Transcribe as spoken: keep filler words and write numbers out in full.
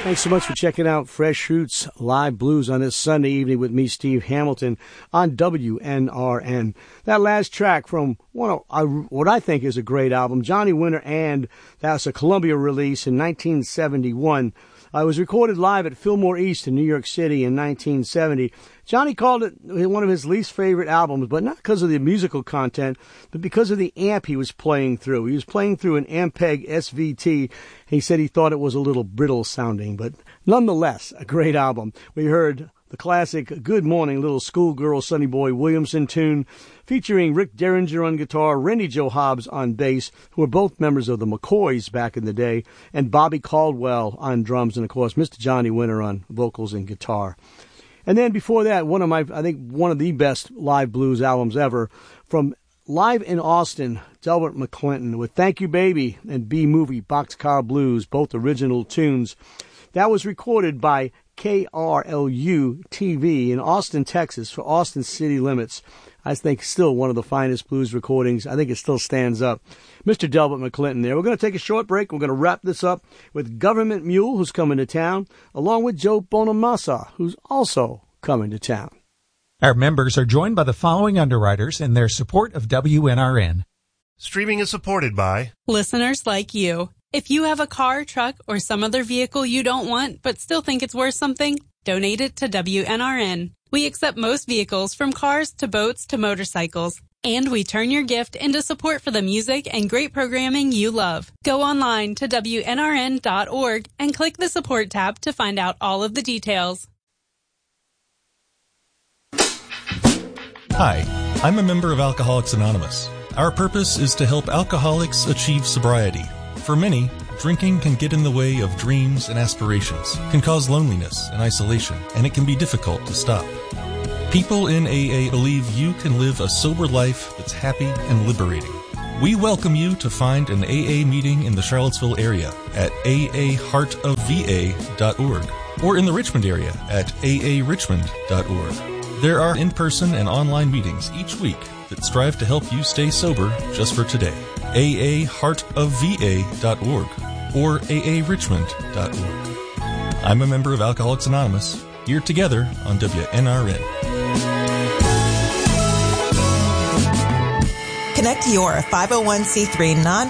Thanks so much for checking out Fresh Fruits Live Blues on this Sunday evening with me, Steve Hamilton, on W N R N. That last track from one of uh, what I think is a great album, Johnny Winter, and that's a Columbia release in nineteen seventy-one. Uh, it was recorded live at Fillmore East in New York City in nineteen seventy. Johnny called it one of his least favorite albums, but not because of the musical content, but because of the amp he was playing through. He was playing through an Ampeg S V T. He said he thought it was a little brittle sounding, but nonetheless, a great album. We heard the classic Good Morning Little Schoolgirl Sonny Boy Williamson tune, featuring Rick Derringer on guitar, Randy Joe Hobbs on bass, who were both members of the McCoys back in the day, and Bobby Caldwell on drums, and of course Mister Johnny Winter on vocals and guitar. And then before that, one of my, I think one of the best live blues albums ever, from Live in Austin, Delbert McClinton with Thank You Baby and B-Movie Boxcar Blues, both original tunes. That was recorded by K R L U T V in Austin, Texas, for Austin City Limits. I think still one of the finest blues recordings. I think it still stands up. Mister Delbert McClinton there. We're going to take a short break. We're going to wrap this up with Government Mule, who's coming to town, along with Joe Bonamassa, who's also coming to town. Our members are joined by the following underwriters in their support of W N R N. Streaming is supported by listeners like you. If you have a car, truck, or some other vehicle you don't want but still think it's worth something, donate it to W N R N. We accept most vehicles, from cars to boats to motorcycles. And we turn your gift into support for the music and great programming you love. Go online to W N R N dot org and click the support tab to find out all of the details. Hi, I'm a member of Alcoholics Anonymous. Our purpose is to help alcoholics achieve sobriety. For many, drinking can get in the way of dreams and aspirations, can cause loneliness and isolation, and it can be difficult to stop. People in A A believe you can live a sober life that's happy and liberating. We welcome you to find an A A meeting in the Charlottesville area at a a heart of v a dot org or in the Richmond area at a a richmond dot org. There are in-person and online meetings each week that strive to help you stay sober just for today. a a heart of v a dot org or a a richmond dot org. I'm a member of Alcoholics Anonymous, here together on W N R N. Connect your five oh one c three nonprofit